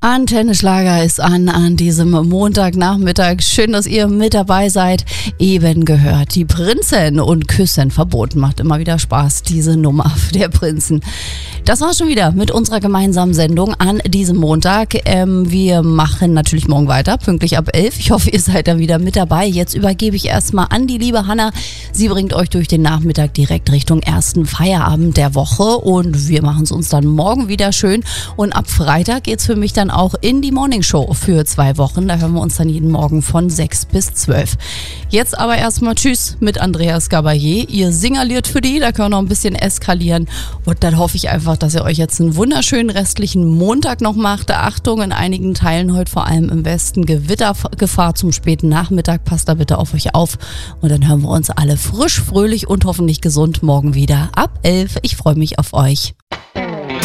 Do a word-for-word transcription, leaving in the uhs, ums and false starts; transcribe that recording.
Antenne Schlager ist an an diesem Montagnachmittag. Schön, dass ihr mit dabei seid. Eben gehört die Prinzen und Küssen verboten. Macht immer wieder Spaß, diese Nummer der Prinzen. Das war's schon wieder mit unserer gemeinsamen Sendung an diesem Montag. Ähm, wir machen natürlich morgen weiter, pünktlich ab elf. Ich hoffe, ihr seid da wieder mit dabei. Jetzt übergebe ich erstmal an die liebe Hanna. Sie bringt euch durch den Nachmittag direkt Richtung ersten Feierabend der Woche und wir machen es uns dann morgen wieder schön. Und ab Freitag geht's für mich dann auch in die Morning Show für zwei Wochen. Da hören wir uns dann jeden Morgen von sechs bis zwölf. Jetzt aber erstmal Tschüss mit Andreas Gabayé. Ihr signaliert für die, da können wir noch ein bisschen eskalieren. Und dann hoffe ich einfach, dass ihr euch jetzt einen wunderschönen restlichen Montag noch macht. Achtung, in einigen Teilen heute vor allem im Westen Gewittergefahr zum späten Nachmittag. Passt da bitte auf euch auf. Und dann hören wir uns alle frisch, fröhlich und hoffentlich gesund morgen wieder ab elf. Ich freue mich auf euch.